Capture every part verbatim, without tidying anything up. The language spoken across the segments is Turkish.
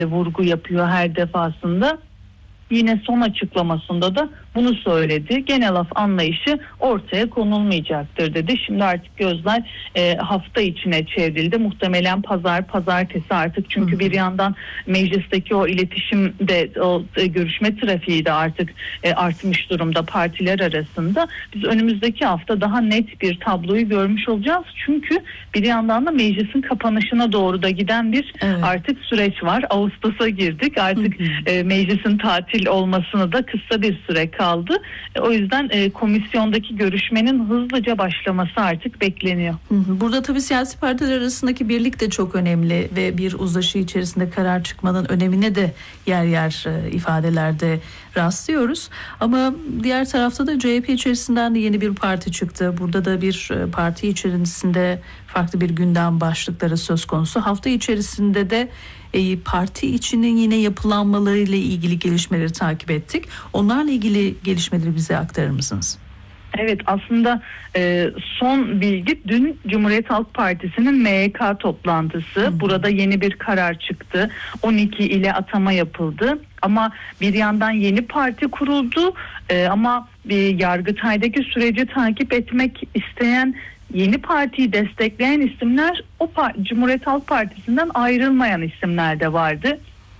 vurgu yapıyor her defasında. Yine son açıklamasında da bunu söyledi. Genel af anlayışı ortaya konulmayacaktır dedi. Şimdi artık gözler e, hafta içine çevrildi. Muhtemelen pazar, pazartesi artık, çünkü bir yandan meclisteki o iletişim de, o e, görüşme trafiği de artık e, artmış durumda partiler arasında. Biz önümüzdeki hafta daha net bir tabloyu görmüş olacağız. Çünkü bir yandan da meclisin kapanışına doğru da giden bir evet. artık süreç var. Ağustos'a girdik. Artık hı hı. E, meclisin tatil olmasını da kısa bir süre kaldı. O yüzden e, komisyondaki görüşmenin hızlıca başlaması artık bekleniyor. Burada tabii siyasi partiler arasındaki birlik de çok önemli ve bir uzlaşı içerisinde karar çıkmanın önemine de yer yer e, ifadelerde rastlıyoruz. Ama diğer tarafta da C H P içerisinden de yeni bir parti çıktı. Burada da bir e, parti içerisinde farklı bir gündem başlıkları söz konusu. Hafta içerisinde de e, parti içinin yine yapılanmalarıyla ilgili gelişmeleri takip ettik. Onlarla ilgili gelişmeleri bize aktarır mısınız? Evet, aslında e, son bilgi dün Cumhuriyet Halk Partisi'nin M Y K toplantısı. Hı. Burada yeni bir karar çıktı. on iki ile atama yapıldı. Ama bir yandan yeni parti kuruldu. E, ama bir Yargıtay'daki süreci takip etmek isteyen, yeni partiyi destekleyen isimler o par- Cumhuriyet Halk Partisi'nden ayrılmayan isimler de vardı.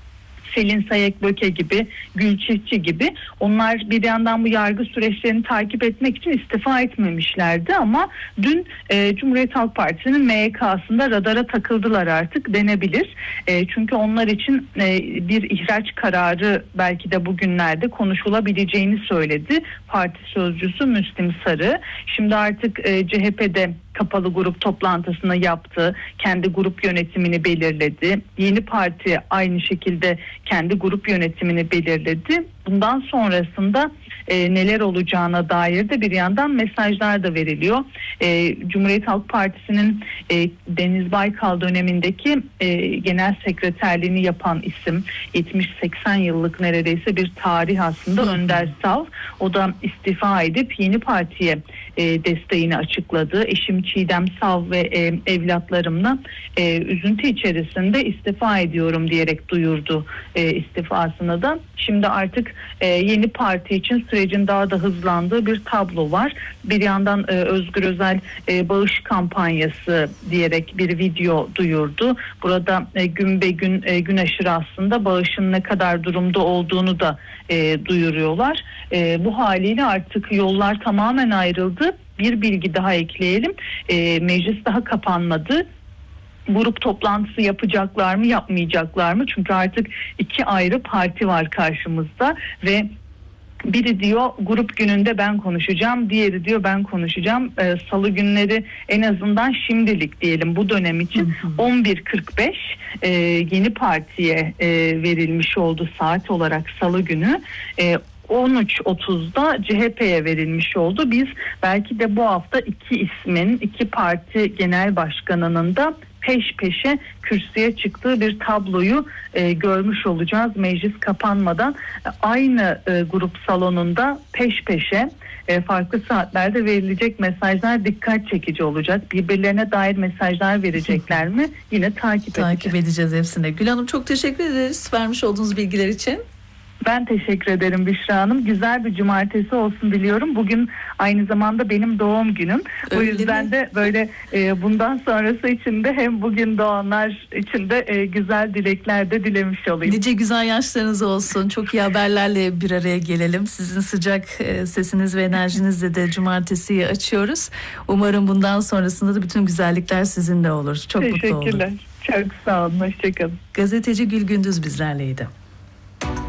Selin Sayekböke gibi, Gül Çiftçi gibi. Onlar bir yandan bu yargı süreçlerini takip etmek için istifa etmemişlerdi ama dün e, Cumhuriyet Halk Partisi'nin M Y K'sında radara takıldılar artık denebilir. E, çünkü onlar için e, bir ihraç kararı belki de bugünlerde konuşulabileceğini söyledi parti sözcüsü Müslim Sarı. Şimdi artık e, C H P'de kapalı grup toplantısını yaptı. Kendi grup yönetimini belirledi. Yeni parti aynı şekilde kendi grup yönetimini belirledi. Bundan sonrasında e, neler olacağına dair de bir yandan mesajlar da veriliyor. E, Cumhuriyet Halk Partisi'nin e, Deniz Baykal dönemindeki e, genel sekreterliğini yapan isim, yetmiş seksen yıllık neredeyse bir tarih aslında, Önder Sav. O da istifa edip yeni partiye e, desteğini açıkladı. Eşim Çiğdem Sav ve e, evlatlarımla e, üzüntü içerisinde istifa ediyorum diyerek duyurdu e, istifasını da. Şimdi artık e, yeni parti için sürecin daha da hızlandığı bir tablo var. Bir yandan e, Özgür Özel e, bağış kampanyası diyerek bir video duyurdu. Burada e, gün be gün e, gün aşırı aslında bağışın ne kadar durumda olduğunu da e, duyuruyorlar. E, bu haliyle artık yollar tamamen ayrıldı. Bir bilgi daha ekleyelim. E, meclis daha kapanmadı. Grup toplantısı yapacaklar mı, yapmayacaklar mı? Çünkü artık iki ayrı parti var karşımızda ve biri diyor grup gününde ben konuşacağım, diğeri diyor ben konuşacağım. Ee, Salı günleri en azından şimdilik diyelim bu dönem için on bir kırk beş e, yeni partiye e, verilmiş oldu saat olarak Salı günü. E, on üç otuzda C H P'ye verilmiş oldu. Biz belki de bu hafta iki ismin, iki parti genel başkanının da peş peşe kürsüye çıktığı bir tabloyu e, görmüş olacağız meclis kapanmadan. Aynı e, grup salonunda peş peşe e, farklı saatlerde verilecek mesajlar dikkat çekici olacak. Birbirlerine dair mesajlar verecekler mi? Yine takip, takip edeceğiz. edeceğiz hepsine. Gül Hanım, çok teşekkür ederiz vermiş olduğunuz bilgiler için. Ben teşekkür ederim Büşra Hanım. Güzel bir cumartesi olsun diliyorum. Bugün aynı zamanda benim doğum günüm. Öyle o yüzden mi? de böyle e, bundan sonrası için de hem bugün doğanlar için de e, güzel dilekler de dilemiş olayım. Nice güzel yaşlarınız olsun. Çok iyi haberlerle bir araya gelelim. Sizin sıcak e, sesiniz ve enerjinizle de cumartesiyi açıyoruz. Umarım bundan sonrasında da bütün güzellikler sizinle olur. Çok mutlu oldum. Teşekkürler. Çok sağ olun. Hoşçakalın. Gazeteci Gül Gündüz bizlerleydi.